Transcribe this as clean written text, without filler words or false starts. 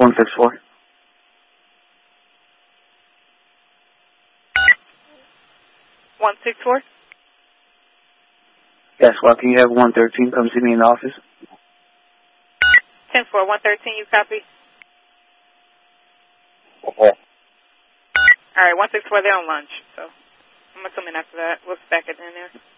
164. Yes, well, can you have 113 come see me in the office? 10-4, 113, you copy? Okay. All right, 164, they're on lunch, so I'm going to come in after that. We'll stack it in there.